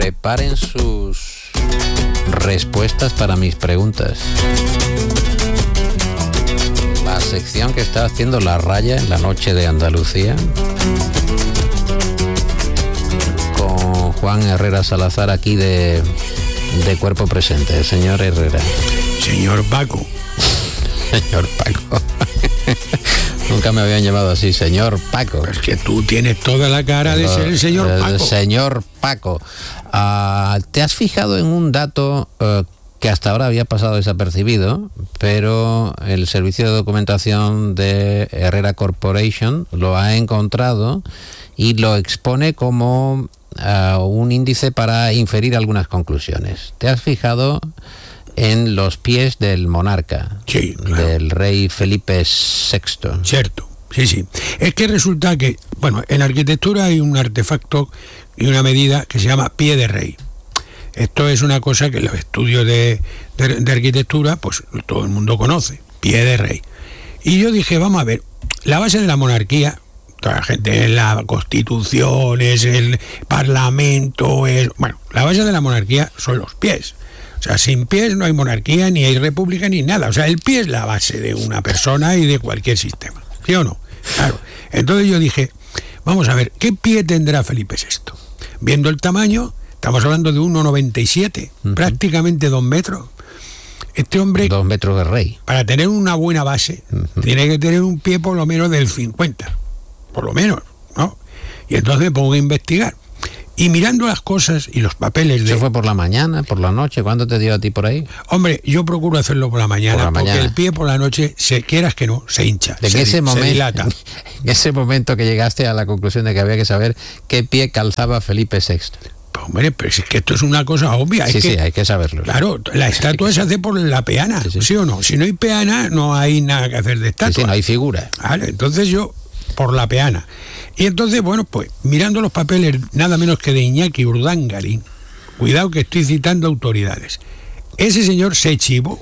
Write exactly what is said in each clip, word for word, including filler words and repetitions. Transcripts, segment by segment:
preparen sus respuestas para mis preguntas. La sección que está haciendo La Raya en la noche de Andalucía, con Juan Herrera Salazar aquí de, de cuerpo presente. El señor Herrera. Señor Paco. Señor Paco. Nunca me habían llamado así, señor Paco. Es que tú tienes toda la cara de ser el señor el Paco. Señor Paco. Uh, ¿Te has fijado en un dato uh, que hasta ahora había pasado desapercibido, pero el servicio de documentación de Herrera Corporation lo ha encontrado y lo expone como uh, un índice para inferir algunas conclusiones? ¿Te has fijado en los pies del monarca? Sí, claro. Del rey Felipe sexto. Cierto, sí, sí. Es que resulta que, bueno, en arquitectura hay un artefacto y una medida que se llama pie de rey. Esto es una cosa que en los estudios de, de, de arquitectura, pues todo el mundo conoce, pie de rey. Y yo dije, vamos a ver, la base de la monarquía, toda la gente, la constitución, es el parlamento, es... Bueno, la base de la monarquía son los pies. O sea, sin pies no hay monarquía, ni hay república, ni nada. O sea, el pie es la base de una persona y de cualquier sistema. ¿Sí o no? Claro. Entonces yo dije, vamos a ver, ¿qué pie tendrá Felipe sexto? Viendo el tamaño, estamos hablando de uno noventa y siete, uh-huh. prácticamente dos metros. Este hombre... Dos metros de rey. Para tener una buena base, uh-huh. tiene que tener un pie por lo menos del cincuenta. Por lo menos, ¿no? Y entonces me pongo a investigar. Y mirando las cosas y los papeles de... ¿Eso fue por la mañana, por la noche? ¿Cuándo te dio a ti por ahí? Hombre, yo procuro hacerlo por la mañana, por la porque mañana. El pie por la noche, se quieras que no, se hincha, de se, que ese se momento, dilata. En ese momento que llegaste a la conclusión de que había que saber qué pie calzaba Felipe sexto. Pues, hombre, pero es que esto es una cosa obvia. Sí, es sí, que, hay que saberlo. Claro, la estatua se hace por la peana, sí, sí. ¿sí o no? Si no hay peana, no hay nada que hacer de estatua. Sí, sí, no hay figura. Vale, entonces yo... por la peana. Y entonces, bueno, pues mirando los papeles nada menos que de Iñaki Urdangarín, cuidado que estoy citando autoridades, ese señor se chivó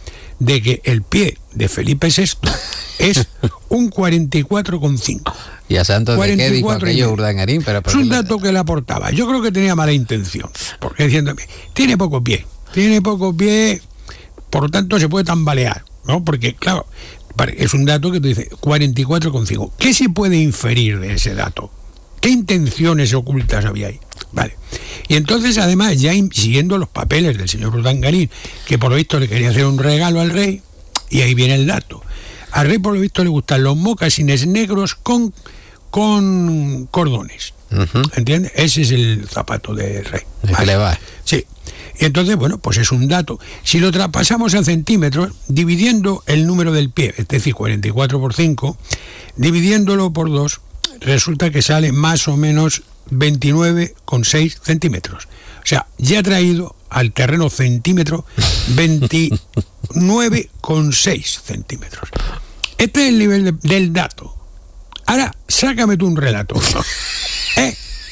de que el pie de Felipe sexto es un cuarenta y cuatro coma cinco. ¿Y a santos de qué dijo aquello Urdangarín? Pero es un dato que le aportaba. Yo creo que tenía mala intención, porque diciéndome, tiene poco pie, tiene poco pie, por lo tanto se puede tambalear, ¿no? Porque, claro, es un dato que tú dices, cuarenta y cuatro coma cinco. ¿Qué se puede inferir de ese dato? ¿Qué intenciones ocultas había ahí? Vale. Y entonces, además, ya siguiendo los papeles del señor Urdangarín, que por lo visto le quería hacer un regalo al rey, y ahí viene el dato. Al rey, por lo visto, le gustan los mocasines negros con, con cordones. Uh-huh. ¿Entiendes? Ese es el zapato del rey. ¿De qué le va? Sí. Y entonces, bueno, pues es un dato. Si lo traspasamos a centímetros, dividiendo el número del pie, es decir, cuarenta y cuatro por cinco, dividiéndolo por dos, resulta que sale más o menos veintinueve coma seis centímetros. O sea, ya ha traído al terreno centímetro veintinueve coma seis centímetros. Este es el nivel de, del dato. Ahora, sácame tú un relato. ¿Eh?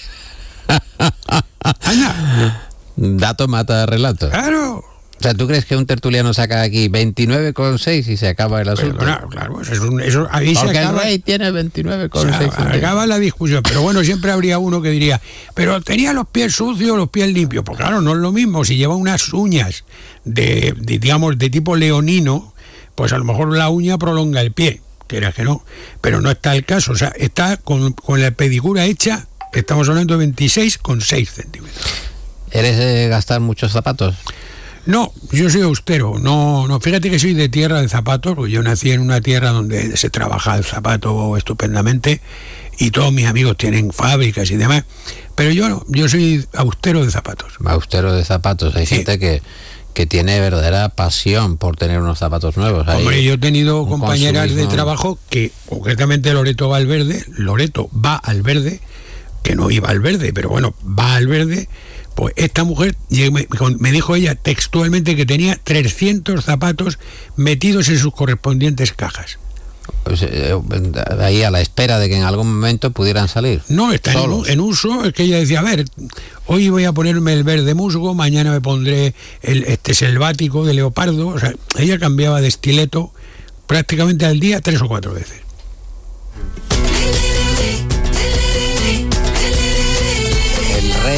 Anda. Dato mata relato. Claro. O sea, ¿tú crees que un tertuliano saca aquí veintinueve coma seis y se acaba el asunto? Pero, claro, claro, eso es un, eso, ahí Porque se acaba, el rey tiene veintinueve coma seis. O sea, acaba la discusión, pero bueno, siempre habría uno que diría, pero tenía los pies sucios o los pies limpios. Pues claro, no es lo mismo. Si lleva unas uñas de, de, digamos, de tipo leonino, pues a lo mejor la uña prolonga el pie, quieras que no. Pero no está el caso, o sea, está con, con la pedicura hecha, estamos hablando de veintiséis coma seis centímetros. ¿Eres de gastar muchos zapatos? No, yo soy austero. No, no, fíjate que soy de tierra de zapatos, porque yo nací en una tierra donde se trabaja el zapato estupendamente y todos mis amigos tienen fábricas y demás. Pero yo no, yo soy austero de zapatos. Austero de zapatos. Hay sí. gente que, que tiene verdadera pasión por tener unos zapatos nuevos. Hay Hombre, yo he tenido compañeras consumismo. de trabajo que, concretamente Loreto Valverde, Loreto va al verde, que no iba al verde, pero bueno, va al verde. Pues esta mujer, me dijo ella textualmente que tenía trescientos zapatos metidos en sus correspondientes cajas. Pues, eh, ahí a la espera de que en algún momento pudieran salir. No, está en, en uso, es que ella decía, a ver, hoy voy a ponerme el verde musgo, mañana me pondré el este selvático de leopardo. O sea, ella cambiaba de estileto prácticamente al día tres o cuatro veces.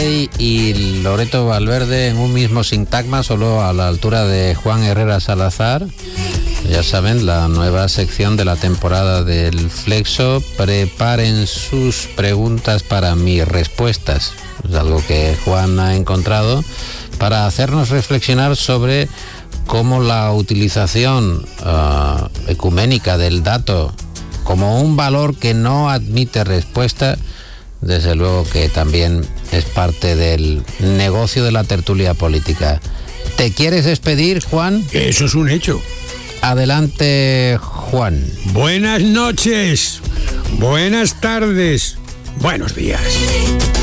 Rey y Loreto Valverde en un mismo sintagma, solo a la altura de Juan Herrera Salazar. Ya saben, la nueva sección de la temporada del Flexo. Preparen sus preguntas para mis respuestas. Es algo que Juan ha encontrado para hacernos reflexionar sobre cómo la utilización uh, ecuménica del dato como un valor que no admite respuesta, desde luego que también es parte del negocio de la tertulia política. ¿Te quieres despedir, Juan? Eso es un hecho. Adelante, Juan. Buenas noches, buenas tardes, buenos días.